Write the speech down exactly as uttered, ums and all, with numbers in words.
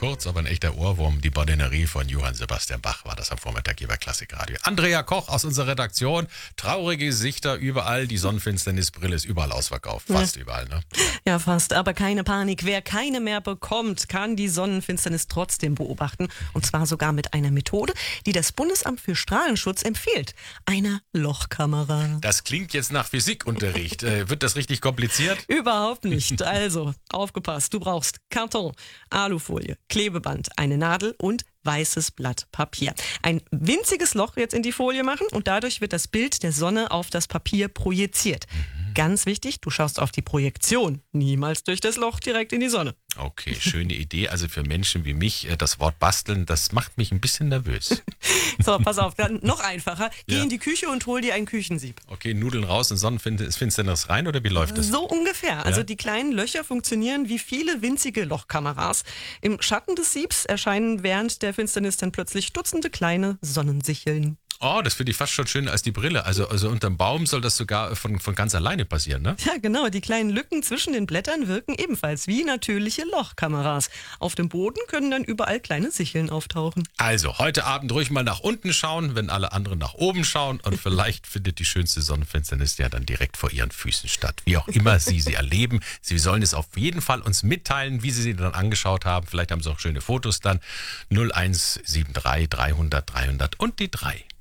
kurz, aber ein echter Ohrwurm. Die Bordinerie von Johann Sebastian Bach war das am Vormittag hier bei Klassikradio. Andrea Koch aus unserer Redaktion. Traurige Gesichter überall. Die Sonnenfinsternisbrille ist überall ausverkauft. Fast ja. überall, ne? Ja, fast. Aber keine Panik. Wer keine mehr bekommt, kann die Sonnenfinsternis trotzdem beobachten. Und zwar sogar mit einer Methode, die das Bundesamt für Strahlenschutz empfiehlt. Einer Lochkamera. Das klingt jetzt nach Physikunterricht. äh, wird das richtig kompliziert? Überhaupt nicht. Also, aufgepasst. Du brauchst Karton, Alufolie, Klebeband, eine Nadel und weißes Blatt Papier. Ein winziges Loch jetzt in die Folie machen und dadurch wird das Bild der Sonne auf das Papier projiziert. Mhm. Ganz wichtig, du schaust auf die Projektion, niemals durch das Loch direkt in die Sonne. Okay, schöne Idee. Also für Menschen wie mich, das Wort basteln, das macht mich ein bisschen nervös. So, pass auf, dann noch einfacher. Geh Ja. in die Küche und hol dir ein Küchensieb. Okay, Nudeln raus und Sonnenfinsternis rein oder wie läuft das? So ungefähr. Also Ja. die kleinen Löcher funktionieren wie viele winzige Lochkameras. Im Schatten des Siebs erscheinen während der Finsternis dann plötzlich Dutzende kleine Sonnensicheln. Oh, das finde ich fast schon schöner als die Brille. Also, also unterm Baum soll das sogar von, von ganz alleine passieren, ne? Ja, genau. Die kleinen Lücken zwischen den Blättern wirken ebenfalls wie natürliche Lochkameras. Auf dem Boden können dann überall kleine Sicheln auftauchen. Also, heute Abend ruhig mal nach unten schauen, wenn alle anderen nach oben schauen. Und vielleicht findet die schönste Sonnenfinsternis ja dann direkt vor ihren Füßen statt. Wie auch immer Sie sie erleben. Sie sollen es auf jeden Fall uns mitteilen, wie Sie sie dann angeschaut haben. Vielleicht haben Sie auch schöne Fotos dann. null eins sieben drei dreihundert dreihundert und die drei.